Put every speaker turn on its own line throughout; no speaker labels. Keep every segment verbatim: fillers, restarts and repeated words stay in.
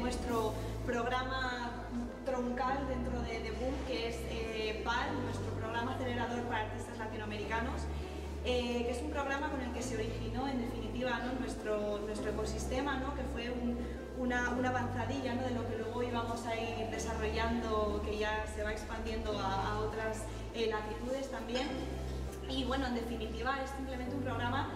nuestro programa troncal dentro de, de Boom, que es eh, P A L, nuestro programa acelerador para artistas latinoamericanos, eh, que es un programa con el que se originó en definitiva, ¿no?, nuestro, nuestro ecosistema, ¿no?, que fue un, una, una avanzadilla, ¿no?, de lo que luego íbamos a ir desarrollando, que ya se va expandiendo a, a otras eh, latitudes también. Y bueno, en definitiva es simplemente un programa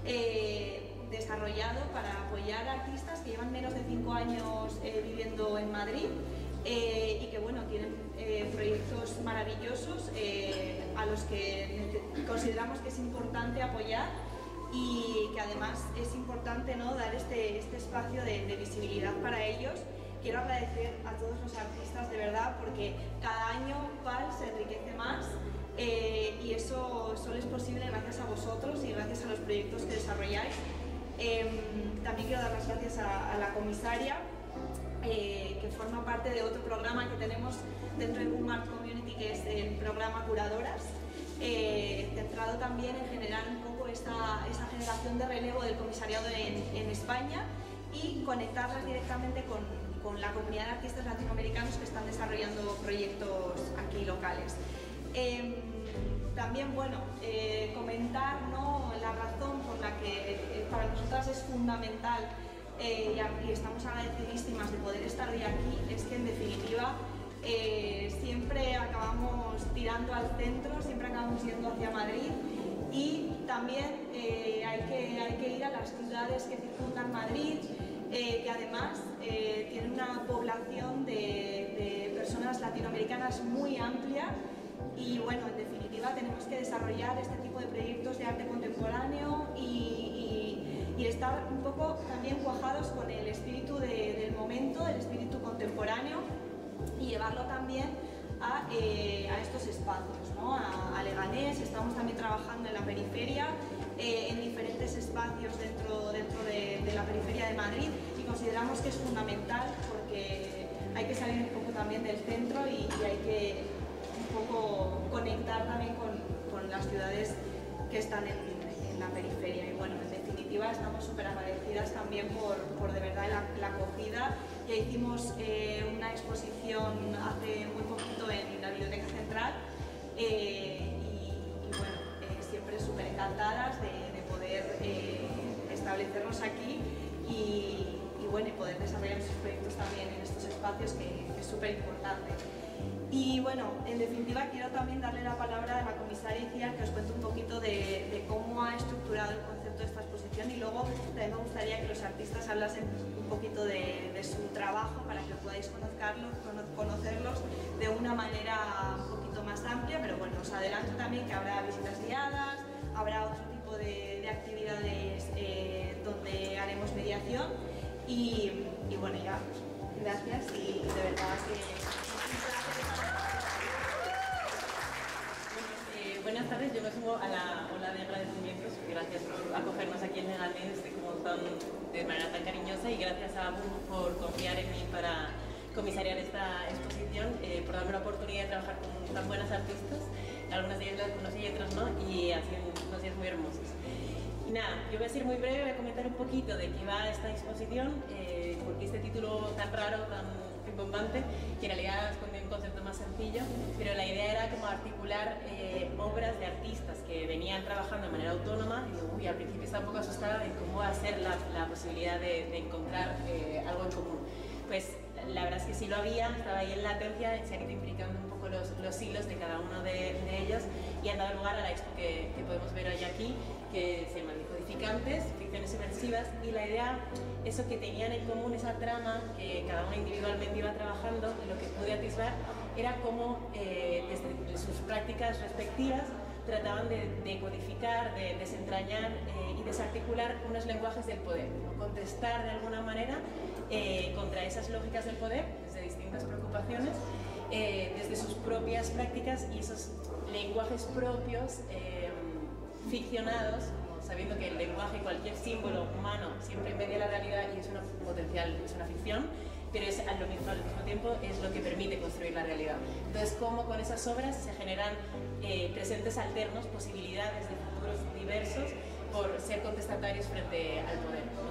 eh, desarrollado para apoyar a artistas que llevan menos de cinco años eh, viviendo en Madrid eh, y que bueno, tienen eh, proyectos maravillosos eh, a los que consideramos que es importante apoyar y que además es importante, ¿no?, dar este, este espacio de, de visibilidad para ellos. Quiero agradecer a todos los artistas de verdad, porque cada año P A L se enriquece más eh, y eso solo es posible gracias a vosotros y gracias a los proyectos que desarrolláis. Eh, también quiero dar las gracias a, a la comisaria, eh, que forma parte de otro programa que tenemos dentro de Boom Art Community, que es el programa Curadoras, eh, centrado también en generar un poco esta, esta generación de relevo del comisariado en, en España y conectarlas directamente con, con la comunidad de artistas latinoamericanos que están desarrollando proyectos aquí locales. Eh, También, bueno, eh, comentar, ¿no?, la razón por la que eh, para nosotras es fundamental eh, y, y estamos agradecidísimas de poder estar hoy aquí, es que en definitiva eh, siempre acabamos tirando al centro, siempre acabamos yendo hacia Madrid y también eh, hay, que, hay que ir a las ciudades que circundan Madrid, eh, que además eh, tienen una población de, de personas latinoamericanas muy amplia. Y bueno, en definitiva tenemos que desarrollar este tipo de proyectos de arte contemporáneo y, y, y estar un poco también cuajados con el espíritu de, del momento, el espíritu contemporáneo, y llevarlo también a, eh, a estos espacios, ¿no?, a, a Leganés. Estamos también trabajando en la periferia, eh, en diferentes espacios dentro, dentro de, de la periferia de Madrid, y consideramos que es fundamental porque hay que salir un poco también del centro y, y hay que un poco conectar también con, con las ciudades que están en, en la periferia. Y bueno, en definitiva estamos súper agradecidas también por, por de verdad la, la acogida. Ya hicimos eh, una exposición hace muy poquito en la Biblioteca Central eh, y, y bueno, eh, siempre súper encantadas de, de poder eh, establecernos aquí y, y bueno, y poder desarrollar nuestros proyectos también en estos espacios, que, que es súper importante. Y bueno, en definitiva quiero también darle la palabra a la comisaria Iciar, que os cuente un poquito de, de cómo ha estructurado el concepto de esta exposición, y luego también me gustaría que los artistas hablasen un poquito de, de su trabajo para que podáis conocerlos, conocerlos de una manera un poquito más amplia. Pero bueno, os adelanto también que habrá visitas guiadas, habrá otro tipo de, de actividades eh, donde haremos mediación y, y bueno, ya, gracias y de verdad que...
Buenas tardes, yo me sumo a la ola de agradecimientos. Gracias por acogernos aquí en Leganés como tan, de manera tan cariñosa, y gracias a Boom por confiar en mí para comisariar esta exposición, eh, por darme la oportunidad de trabajar con tan buenas artistas. Algunas de ellas las conocí y otras no, y han sido unos días muy hermosos. Y nada, yo voy a ser muy breve, voy a comentar un poquito de qué va esta exposición, eh, porque este título tan raro, tan bombante, que en realidad esconde un concepto más sencillo, pero la idea era como articular eh, obras de artistas que venían trabajando de manera autónoma, y uy, al principio estaba un poco asustada de cómo va a ser la, la posibilidad de, de encontrar eh, algo en común. Pues la verdad es que sí lo había, estaba ahí en latencia, se han ido implicando un poco los, los hilos de cada uno de, de ellos y han dado lugar a la expo que, que podemos ver hoy aquí, que se llama Decodificantes, ficciones subversivas, y la idea, eso que tenían en común, esa trama que cada uno individualmente iba trabajando, lo que pude atisbar era cómo eh, desde sus prácticas respectivas trataban de, de codificar, de desentrañar eh, y desarticular unos lenguajes del poder, ¿no? Contestar de alguna manera eh, contra esas lógicas del poder desde distintas preocupaciones, eh, desde sus propias prácticas y esos lenguajes propios eh, ficcionados, sabiendo que el lenguaje, cualquier símbolo humano, siempre media la realidad y es una potencial, es una ficción, pero es al mismo, al mismo tiempo es lo que permite construir la realidad. Entonces, cómo con esas obras se generan eh, presentes alternos, posibilidades de futuros diversos por ser contestatarios frente al poder.